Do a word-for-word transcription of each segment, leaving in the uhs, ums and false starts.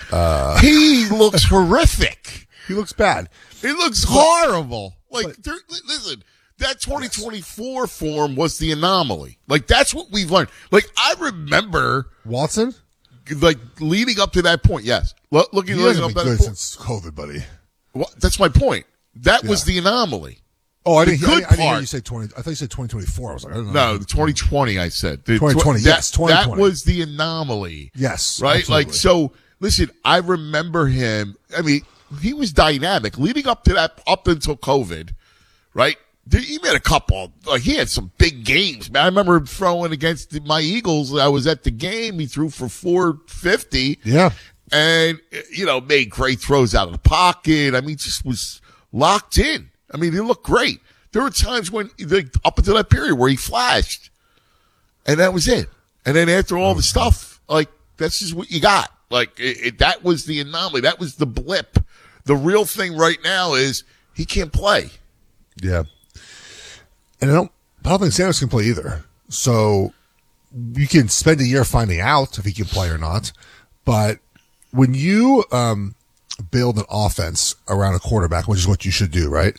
Uh, he looks horrific. He looks bad. He looks horrible. Like, but, there, listen, that twenty twenty-four yes. form was the anomaly. Like, that's what we've learned. Like, I remember Watson, like leading up to that point. Yes, Look, looking he leading hasn't up been to that good point. since COVID, buddy. Well, that's my point. That Yeah. was the anomaly. Oh, I The didn't, good I, didn't- I didn't hear part- you say twenty. I thought you said twenty twenty-four. I was like, I don't know. No, the twenty twenty. I said the twenty twenty. tw- Yes, that, twenty twenty. That was the anomaly. Yes, right. absolutely. Like, so listen, I remember him. I mean, he was dynamic leading up to that, up until COVID. Right. He made a couple. Like, he had some big games, man. I remember him throwing against the, my Eagles. I was at the game. He threw for four fifty. Yeah, and you know, made great throws out of the pocket. I mean, just was locked in. I mean, he looked great. There were times when, like, up until that period, where he flashed, and that was it. And then after all the stuff, like, that's just what you got. Like, it, it, that was the anomaly. That was the blip. The real thing right now is he can't play. yeah. And I don't, I don't think Sanders can play either. So you can spend a year finding out if he can play or not. But when you um, build an offense around a quarterback, which is what you should do, right?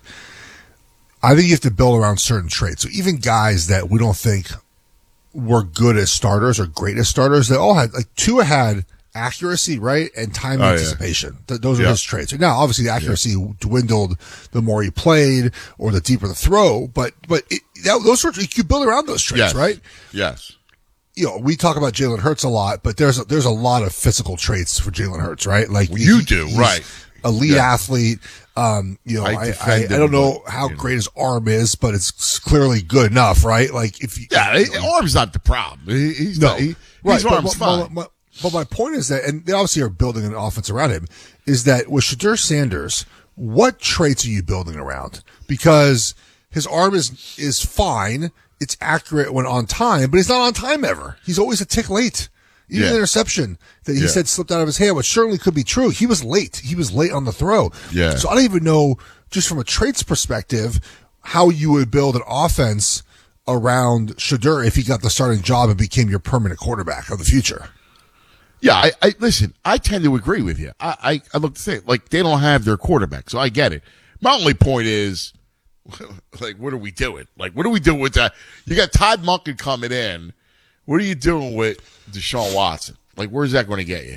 I think you have to build around certain traits. So even guys that we don't think were good as starters or great as starters, they all had, like, Tua had accuracy, right? And time Oh, yeah. anticipation. Th- those are Yeah. his traits. Now, obviously, the accuracy dwindled the more he played or the deeper the throw, but, but it, that, those sorts, you can build around those traits, Yes. right? Yes. You know, we talk about Jalen Hurts a lot, but there's a, there's a lot of physical traits for Jalen Hurts, right? Like, You he- do, he's right. Elite Yeah. athlete. Um, you know, I I, I, I defend him, don't know but, how you know. great his arm is, but it's clearly good enough, right? Like, if you, Yeah, you it, know, arm's not the problem. He, he's no, not, he, right, his but, arm's but, fine. but, but, but my point is that, and they obviously are building an offense around him, is that with Shadur Sanders, what traits are you building around? Because his arm is is fine, it's accurate when on time, but he's not on time ever. He's always a tick late. Even Yeah. the interception that he Yeah. said slipped out of his hand, which certainly could be true. He was late. He was late on the throw. Yeah. So I don't even know, just from a traits perspective, how you would build an offense around Shadur if he got the starting job and became your permanent quarterback of the future. Yeah, I, I listen. I tend to agree with you. I, I, I look to say, like, they don't have their quarterback, so I get it. My only point is, like, what are we doing? Like, what are we doing with that? You got Todd Monken coming in. What are you doing with Deshaun Watson? Like, where's that going to get you?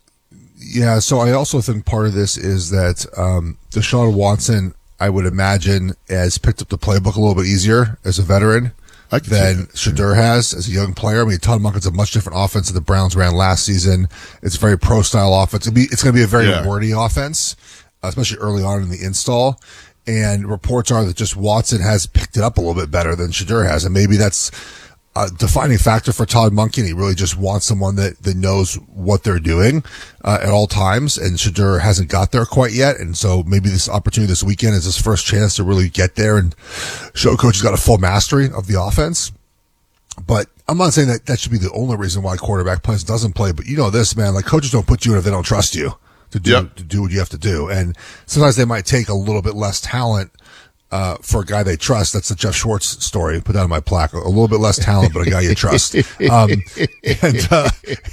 Yeah, so I also think part of this is that um, Deshaun Watson, I would imagine, has picked up the playbook a little bit easier as a veteran I can than see that. Shadur has as a young player. I mean, Todd Monken's a much different offense than the Browns ran last season. It's a very pro-style offense. It'll be, it's going to be a very Yeah. wordy offense, especially early on in the install. And reports are that just Watson has picked it up a little bit better than Shadur has. And maybe that's a defining factor for Todd Monken. He really just wants someone that, that knows what they're doing uh, at all times. And Shadur hasn't got there quite yet. And so maybe this opportunity this weekend is his first chance to really get there and show coach he's got a full mastery of the offense. But I'm not saying that that should be the only reason why quarterback plays doesn't play. But you know this, man, like coaches don't put you in if they don't trust you to do, Yep. to do what you have to do. And sometimes they might take a little bit less talent Uh, for a guy they trust. That's the Jeff Schwartz story. Put that on my plaque. A little bit less talent, but a guy you trust. Um, and, uh,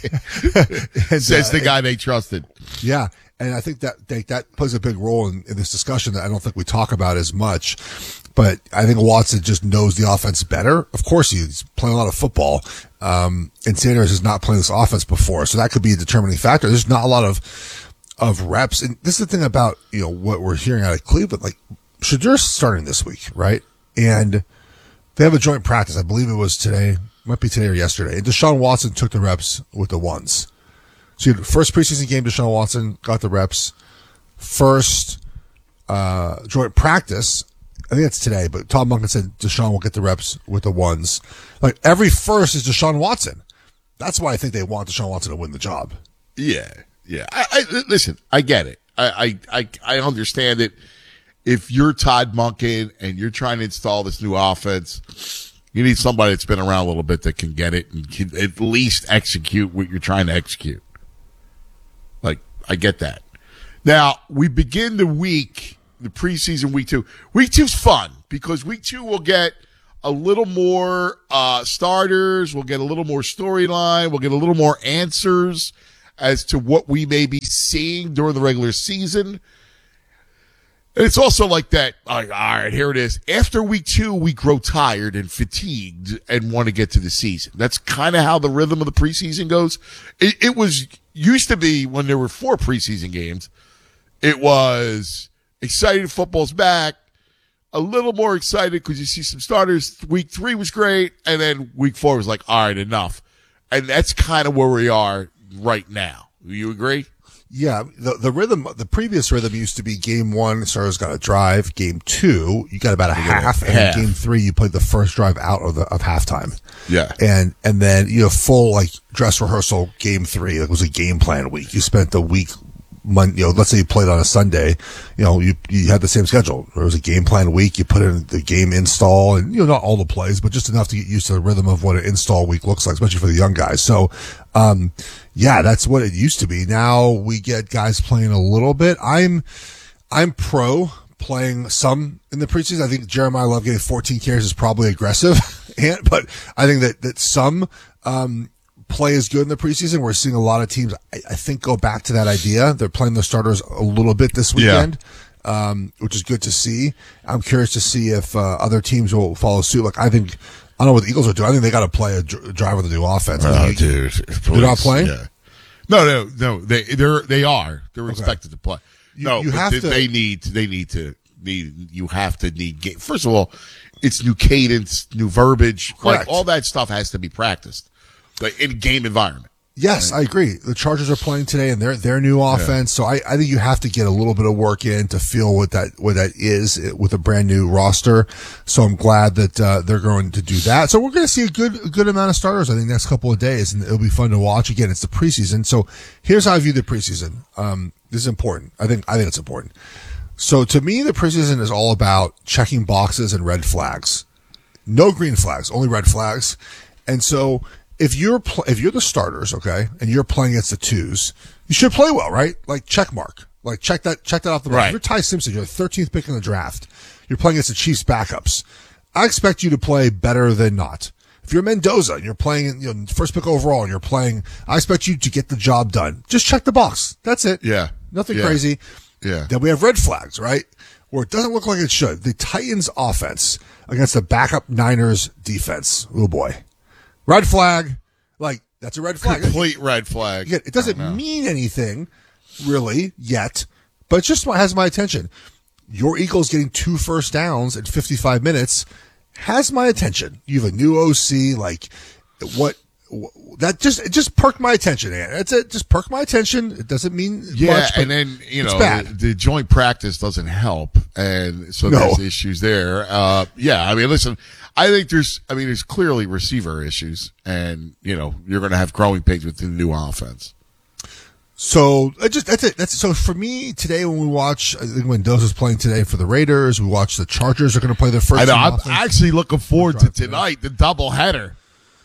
and, Says uh, the guy they trusted. yeah. And I think that that, that plays a big role in, in this discussion that I don't think we talk about as much. But I think Watson just knows the offense better. Of course, he's playing a lot of football. Um, and Sanders has not played this offense before. So that could be a determining factor. There's not a lot of, of reps. And this is the thing about, you know, what we're hearing out of Cleveland. Like, Shadur's starting this week, right? And they have a joint practice. I believe it was today. Might be today or yesterday. And Deshaun Watson took the reps with the ones. So you had first preseason game, Deshaun Watson got the reps. First uh, joint practice, I think that's today, but Tom Monken said Deshaun will get the reps with the ones. Like, every first is Deshaun Watson. That's why I think they want Deshaun Watson to win the job. Yeah, yeah. I, I listen. I get it. I, I, I, I understand it. If you're Todd Monken and you're trying to install this new offense, you need somebody that's been around a little bit that can get it and can at least execute what you're trying to execute. Like, I get that. Now, we begin the week, the preseason week two. Week two's fun because week two will get a little more uh, starters. We'll get a little more storyline. We'll get a little more answers as to what we may be seeing during the regular season. And it's also like that, like, all right, here it is. After week two, we grow tired and fatigued and want to get to the season. That's kind of how the rhythm of the preseason goes. It, it was, used to be when there were four preseason games, it was excited, football's back, a little more excited because you see some starters. Week three was great, and then week four was like, all right, enough. And that's kind of where we are right now. Do you agree? Yeah, the the rhythm, the previous rhythm used to be game one, starters got a drive. Game two, you got about a half, and half. in game three, you played the first drive out of the of halftime. Yeah, and and then you know full like dress rehearsal. Game three, it was a game plan week. You spent the week, Monday, you know, let's say you played on a Sunday, you know, you you had the same schedule. There was a game plan week. You put in the game install, and you know, not all the plays, but just enough to get used to the rhythm of what an install week looks like, especially for the young guys. So. um Yeah, that's what it used to be. Now we get guys playing a little bit. I'm, I'm pro playing some in the preseason. I think Jeremiah Love getting fourteen carries is probably aggressive, and, but I think that, that some, um, play is good in the preseason. We're seeing a lot of teams, I, I think, go back to that idea. They're playing the starters a little bit this weekend. Yeah. Um, which is good to see. I'm curious to see if, uh, other teams will follow suit. Like, I think, I don't know what the Eagles are doing. I think they got to play a dr- drive with a new offense. Oh, I mean, dude, they're not playing. Yeah. No, no, no. They they're they are. They're Okay. expected to play. You, No, you but have they, to. they need they need to need you have to need game. First of all, it's new cadence, new verbiage, Correct. like all that stuff has to be practiced, like in game environment. Yes, I agree. The Chargers are playing today, and their their new offense. So I, I think you have to get a little bit of work in to feel what that what that is with a brand new roster. So I'm glad that uh, they're going to do that. So we're going to see a good a good amount of starters, I think, next couple of days, and it'll be fun to watch. Again, it's the preseason. So here's how I view the preseason. Um, this is important. I think I think it's important. So to me, the preseason is all about checking boxes and red flags. No green flags, only red flags. And so. If you're pl- if you're the starters, okay, and you're playing against the twos, you should play well, right? Like check mark, like check that check that off the box. Right. If you're Ty Simpson, you're the thirteenth pick in the draft. You're playing against the Chiefs backups. I expect you to play better than not. If you're Mendoza and you're playing, you know, first pick overall, and you're playing, I expect you to get the job done. Just check the box. That's it. Yeah. Nothing Yeah. crazy. Yeah. Then we have red flags, right? Where it doesn't look like it should. The Titans offense against the backup Niners defense. Oh boy. Red flag. Like, that's a red flag. Complete red flag. Again, it doesn't mean anything, really, yet, but it just has my attention. Your Eagles getting two first downs in fifty-five minutes has my attention. You have a new O C, like, what, that just, it just perked my attention, man. That's it, just perked my attention. It doesn't mean Yeah, much, but and then, you it's know, bad. the, the joint practice doesn't help. And so No. there's issues there. Uh, yeah, I mean, listen, I think there's, I mean, there's clearly receiver issues, and you know, you're going to have growing pains with the new offense. So I just that's it. That's so for me today when we watch. I think Mendoza's playing today for the Raiders. We watch the Chargers are going to play their first. I know. team I'm offense. actually looking forward to Drive today. tonight, the doubleheader.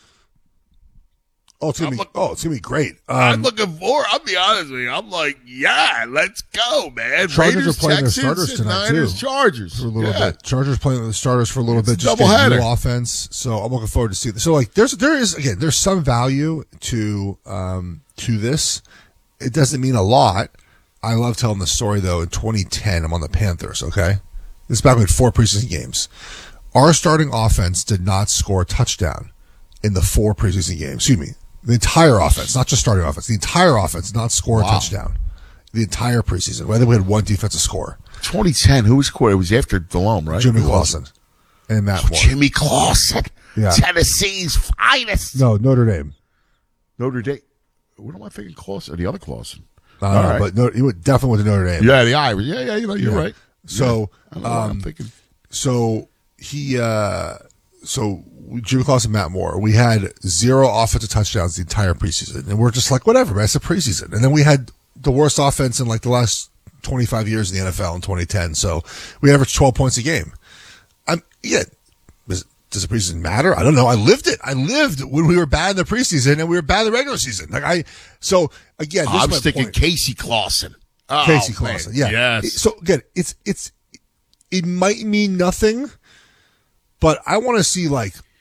Oh, it's gonna I'm be. look- Oh, it's gonna be great. I'm Um, looking forward. I'll be honest with you. I'm like, yeah, let's go, man. Chargers Raiders, are playing their Texans, starters and tonight, Niners, too. Chargers for a little yeah. bit. Chargers playing with the starters for a little It's bit. a Just getting doubleheader. new offense. So I'm looking forward to see this. So like, there's there is again there's some value to um to this. It doesn't mean a lot. I love telling the story though. In twenty ten, I'm on the Panthers. Okay, this is back with four preseason games. Our starting offense did not score a touchdown in the four preseason games. Excuse me, the entire offense, not just starting offense. The entire offense did not score Wow. a touchdown. The entire preseason. Whether we had one defensive score. twenty ten. Who was quarter? It was after Delhomme, right? Jimmy Who was it? Clausen and Matt Moore. Jimmy Clausen, Yeah. Tennessee's finest. No, Notre Dame. Notre Dame. What am I thinking? Clausen or the other Clausen? I don't All know, right. but no, he went definitely went to Notre Dame. Yeah, the Irish. Yeah, yeah. You know, you're Yeah. right. So, Yeah. I don't know why I'm um, thinking. so he, uh, so Jimmy Clausen and Matt Moore, we had zero offensive touchdowns the entire preseason, and we're just like, whatever, man, it's a preseason. And then we had the worst offense in like the last twenty-five years in the N F L in twenty ten. So we averaged twelve points a game. I'm yeah. Does, does the preseason matter? I don't know. I lived it. I lived when we were bad in the preseason and we were bad in the regular season. Like I, so again, this I is was my thinking point. Casey Clausen. Oh, Casey man. Clausen. Yeah. Yes. So again, it's it's it might mean nothing, but I want to see like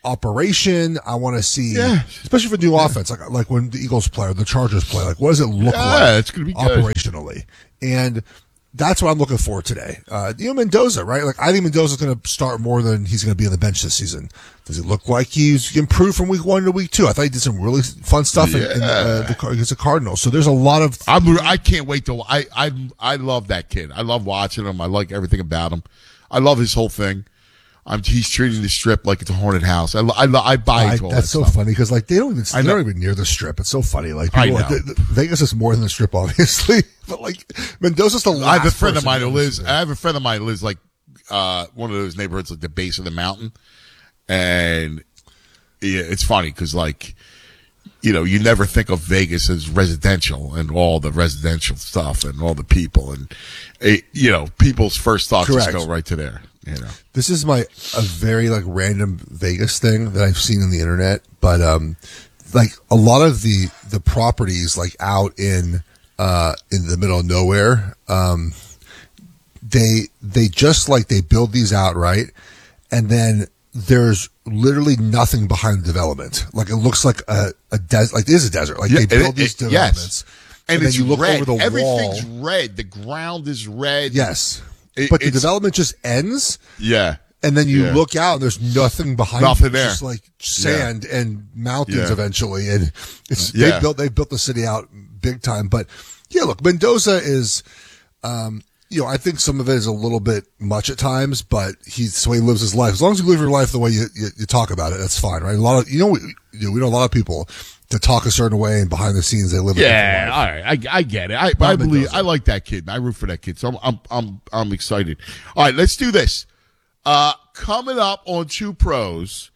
operation. I want to see, Yeah. especially for new yeah. offense, like like when the Eagles play or the Chargers play. Like, what does it look yeah, like? It's going to be good. Operationally, and that's what I'm looking for today. Uh, you know, Mendoza, right? Like, I think Mendoza's going to start more than he's going to be on the bench this season. Does it look like he's improved from week one to week two? I thought he did some really fun stuff yeah. in, in uh, the, against the Cardinals. So there's a lot of. I'm, I can't wait to. I I I love that kid. I love watching him. I like everything about him. I love his whole thing. I'm, he's treating the Strip like it's a haunted house. I, I, I buy into all That's that so stuff. funny because like they don't even they're not even near the Strip. It's so funny. Like people, I know. Like, the, the, Vegas is more than the Strip, obviously, but like Mendoza's the last. I have a friend of person mine who to lives. there. I have a friend of mine who lives like uh, one of those neighborhoods like the base of the mountain, and yeah, it's funny because like you know you never think of Vegas as residential and all the residential stuff and all the people and it, you know people's first thoughts Correct. just go right to there. You know. This is my a very like random Vegas thing that I've seen on the internet, but um, like a lot of the the properties like out in uh in the middle of nowhere, um, they they just like they build these out right, and then there's literally nothing behind the development. Like it looks like a a desert, like it is a desert. Like Yeah, they build it- these it- developments, yes. and, and, it's then you look red. over the Everything's wall. red. The ground is red. Yes, It- but the it's- development just ends. Yeah. And then you Yeah. look out, and there's nothing behind Nothing you. there. It's just like sand and mountains Yeah. eventually. And it's Yeah. they built they built the city out big time. But yeah, look, Mendoza is, um, you know, I think some of it is a little bit much at times, but he's the way he lives his life. As long as you live your life the way you you, you talk about it, that's fine, right? A lot of you know we you know, we know a lot of people that talk a certain way, and behind the scenes they live. A Yeah, different all right, I, I get it. I, Bob I believe Mendoza. I like that kid. I root for that kid, so I'm I'm I'm I'm excited. All right, let's do this. Uh, coming up on Two Pros,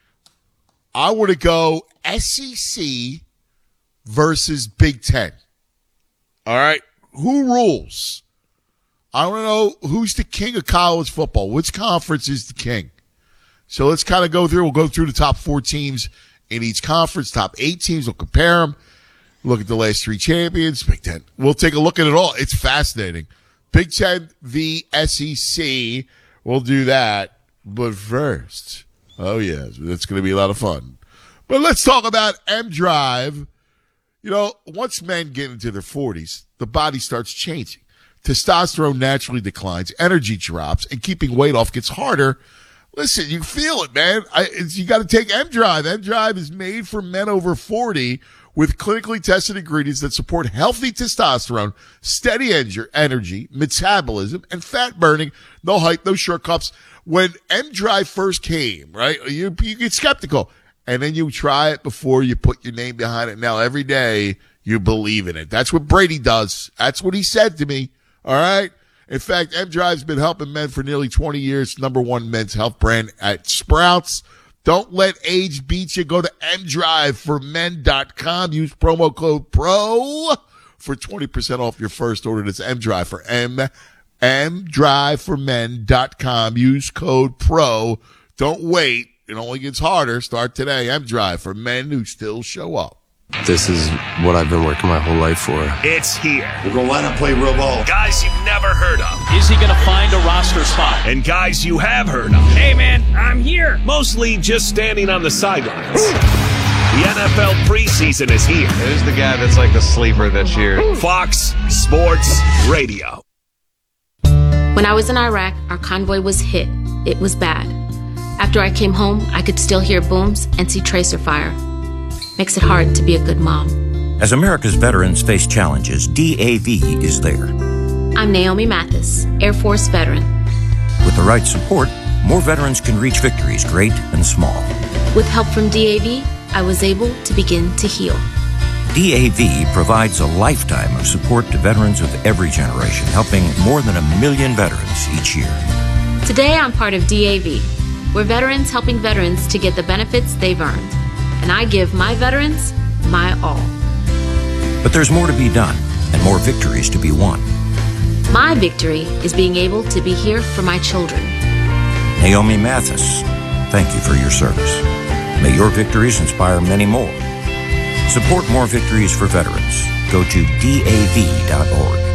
I want to go S E C versus Big Ten. All right, who rules? I want to know who's the king of college football. Which conference is the king? So let's kind of go through. We'll go through the top four teams in each conference, top eight teams. We'll compare them. Look at the last three champions. Big Ten. We'll take a look at it all. It's fascinating. Big Ten v. S E C. We'll do that. But first, oh yeah, it's going to be a lot of fun. But let's talk about M Drive. You know, once men get into their forties, the body starts changing. Testosterone naturally declines, energy drops, and keeping weight off gets harder. Listen, you feel it, man. I, it's, you got to take M Drive. M Drive is made for men over forty with clinically tested ingredients that support healthy testosterone, steady en- energy, metabolism, and fat burning. No hype, no shortcuts. When M Drive first came, right, you, you get skeptical. And then you try it before you put your name behind it. Now, every day, you believe in it. That's what Brady does. That's what he said to me. All right? In fact, M Drive's been helping men for nearly twenty years. Number one men's health brand at Sprouts. Don't let age beat you. Go to m drive for men dot com. Use promo code PRO for twenty percent off your first order. That's M-Drive for M, m drive for men dot com. Use code PRO. Don't wait. It only gets harder. Start today. M-Drive for men who still show up. This is what I've been working my whole life for. It's here. We're going to line up, play real ball. Guys you've never heard of. Is he going to find a roster spot? And guys you have heard of. Hey, man, I'm here. Mostly just standing on the sidelines. The N F L preseason is here. Who's the guy that's like the sleeper this year? Fox Sports Radio. When I was in Iraq, our convoy was hit. It was bad. After I came home, I could still hear booms and see tracer fire. Makes it hard to be a good mom. As America's veterans face challenges, D A V is there. I'm Naomi Mathis, Air Force veteran. With the right support, more veterans can reach victories, great and small. With help from D A V, I was able to begin to heal. D A V provides a lifetime of support to veterans of every generation, helping more than a million veterans each year. Today, I'm part of D A V. We're veterans helping veterans to get the benefits they've earned. And I give my veterans my all. But there's more to be done and more victories to be won. My victory is being able to be here for my children. Naomi Mathis, thank you for your service. May your victories inspire many more. Support more victories for veterans. Go to D A V dot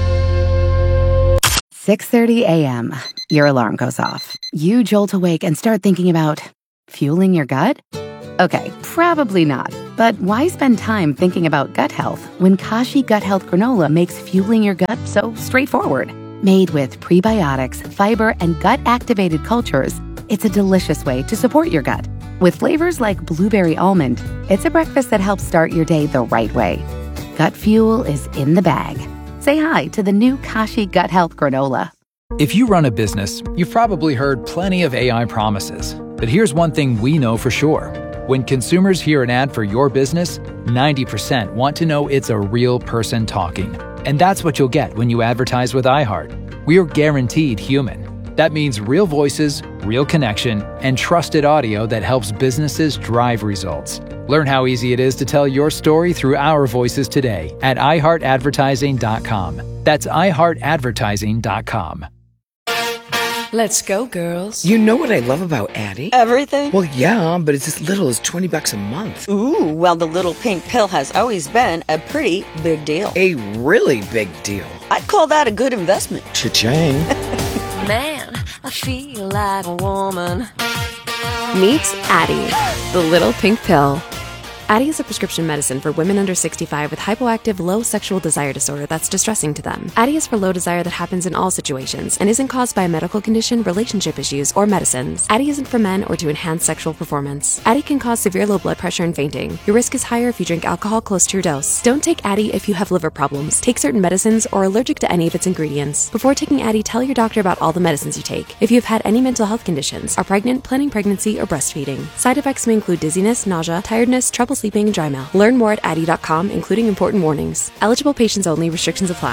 org. six thirty a.m. Your alarm goes off. You jolt awake and start thinking about, Fueling your gut? Okay, probably not. But why spend time thinking about gut health when Kashi Gut Health Granola makes fueling your gut so straightforward? Made with prebiotics, fiber, and gut-activated cultures, it's a delicious way to support your gut. With flavors like blueberry almond, it's a breakfast that helps start your day the right way. Gut fuel is in the bag. Say hi to the new Kashi Gut Health Granola. If you run a business, you've probably heard plenty of A I promises. But here's one thing we know for sure. When consumers hear an ad for your business, ninety percent want to know it's a real person talking. And that's what you'll get when you advertise with iHeart. We're guaranteed human. That means real voices, real connection, and trusted audio that helps businesses drive results. Learn how easy it is to tell your story through our voices today at i heart advertising dot com. That's i heart advertising dot com. Let's go, girls. You know what I love about Addie? Everything? Well, yeah, but it's as little as twenty bucks a month. Ooh, well, the little pink pill has always been a pretty big deal. A really big deal. I'd call that a good investment. Cha-ching. Man, I feel like a woman. Meet Addie, the little pink pill. Addie is a prescription medicine for women under sixty-five with hypoactive low sexual desire disorder that's distressing to them. Addie is for low desire that happens in all situations and isn't caused by a medical condition, relationship issues, or medicines. Addie isn't for men or to enhance sexual performance. Addie can cause severe low blood pressure and fainting. Your risk is higher if you drink alcohol close to your dose. Don't take Addie if you have liver problems, take certain medicines, or are allergic to any of its ingredients. Before taking Addie, tell your doctor about all the medicines you take. If you've had any mental health conditions, are pregnant, planning pregnancy, or breastfeeding. Side effects may include dizziness, nausea, tiredness, trouble sleeping, and dry mouth. Learn more at addie dot com, including important warnings. Eligible patients only. Restrictions apply.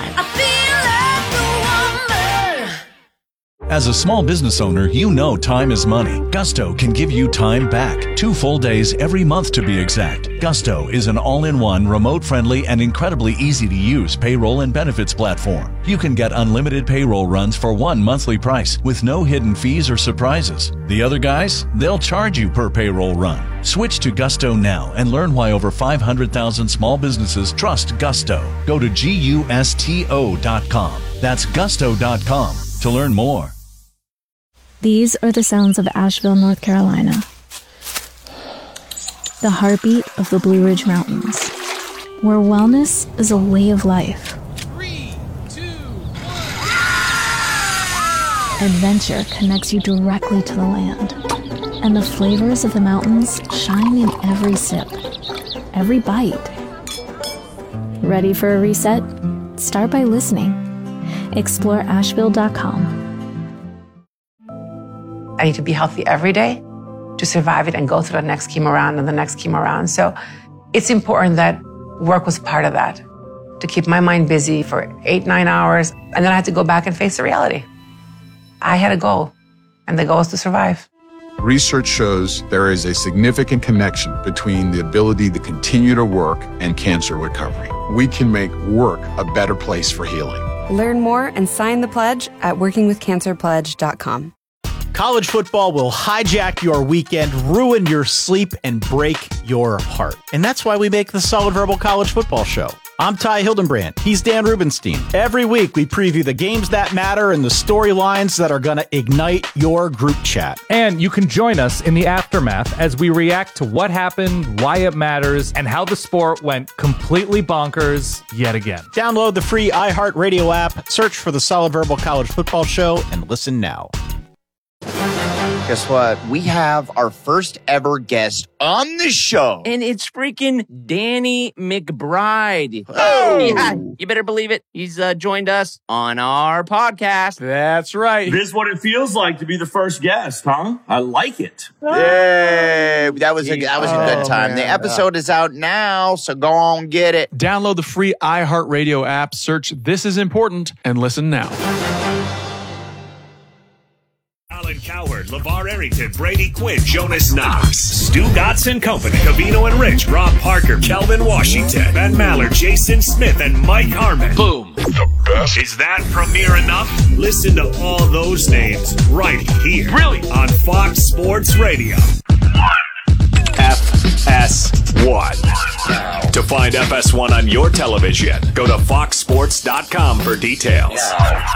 As a small business owner, you know time is money. Gusto can give you time back. Two full days every month to be exact. Gusto is an all-in-one, remote-friendly, and incredibly easy-to-use payroll and benefits platform. You can get unlimited payroll runs for one monthly price with no hidden fees or surprises. The other guys, they'll charge you per payroll run. Switch to Gusto now and learn why over five hundred thousand small businesses trust Gusto. Go to gusto dot com. That's gusto dot com to learn more. These are the sounds of Asheville, North Carolina. The heartbeat of the Blue Ridge Mountains, where wellness is a way of life. Three, two, one. Adventure connects you directly to the land, and the flavors of the mountains shine in every sip, every bite. Ready for a reset? Start by listening. Explore asheville dot com. I need to be healthy every day to survive it and go through the next chemo round and the next chemo round. So it's important that work was part of that, to keep my mind busy for eight, nine hours. And then I had to go back and face the reality. I had a goal, and the goal is to survive. Research shows there is a significant connection between the ability to continue to work and cancer recovery. We can make work a better place for healing. Learn more and sign the pledge at working with cancer pledge dot com. College football will hijack your weekend, ruin your sleep, and break your heart. And that's why we make the Solid Verbal College Football Show. I'm Ty Hildenbrand. He's Dan Rubenstein. Every week, we preview the games that matter and the storylines that are going to ignite your group chat. And you can join us in the aftermath as we react to what happened, why it matters, and how the sport went completely bonkers yet again. Download the free iHeartRadio app, search for the Solid Verbal College Football Show, and listen now. Guess what? We have our first ever guest on the show. And it's freaking Danny McBride. Oh! Yeah, you better believe it. He's uh, joined us on our podcast. That's right. This is what it feels like to be the first guest, huh? I like it. Yay! That was a, that was a good time. Oh, the episode is out now, so go on, get it. Download the free iHeartRadio app, search This Is Important, and listen now. Alan Cowherd, LeVar Arrington, Brady Quinn, Jonas Knox, Stu Gotts Company, Cavino and Rich, Rob Parker, Kelvin Washington, Ben Maller, Jason Smith, and Mike Harmon. Boom. The best. Is that premiere enough? Listen to all those names right here. Brilliant. On Fox Sports Radio. F S one. To find F S one on your television, go to fox sports dot com for details.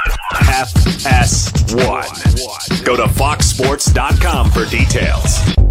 F S one. Go to fox sports dot com for details.